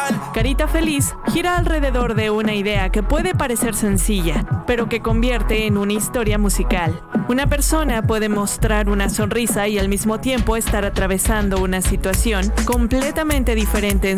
Carita Feliz gira alrededor de una idea que puede parecer sencilla, pero que convierte en una historia musical. Una persona puede mostrar una sonrisa y al mismo tiempo estar atravesando una situación completamente diferente en